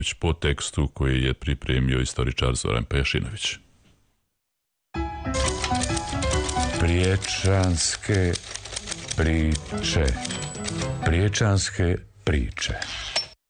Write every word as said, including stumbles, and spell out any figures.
po tekstu koji je pripremio istoričar Zoran Pešinović. Priječanske priče. Priječanske priče.